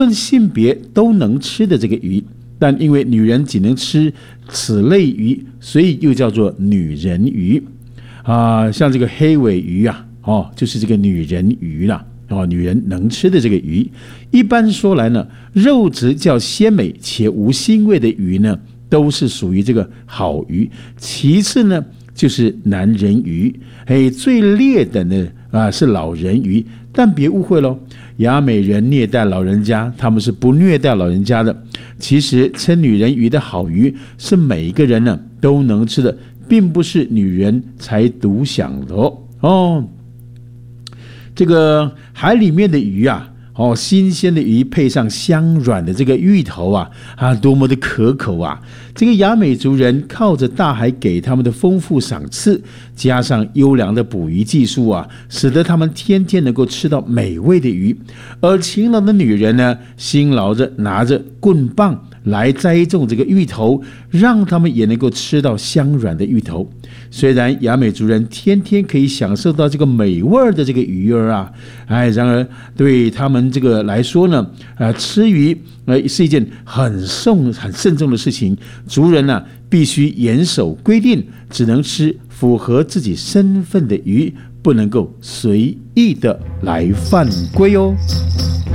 论性别都能吃的这个鱼，但因为女人仅能吃此类鱼，所以又叫做女人鱼像这个黑尾鱼就是这个女人鱼啦。女人能吃的这个鱼，一般说来呢，肉质较鲜美且无腥味的鱼呢，都是属于这个好鱼。其次呢，就是男人鱼，最劣等的是老人鱼。但别误会喽，亚美人虐待老人家，他们是不虐待老人家的。其实称女人鱼的好鱼，是每一个人呢都能吃的，并不是女人才独享的哦。这个海里面的鱼新鲜的鱼配上香软的这个芋头多么的可口啊！这个亚美族人靠着大海给他们的丰富赏赐，加上优良的捕鱼技术使得他们天天能够吃到美味的鱼。而勤劳的女人呢，辛劳着拿着棍棒来栽种这个芋头，让他们也能够吃到香软的芋头。虽然亚美族人天天可以享受到这个美味的这个鱼儿然而对他们这个来说呢，吃鱼是一件很慎重的事情。族人呢，必须严守规定，只能吃符合自己身份的鱼，不能够随意的来犯规哦。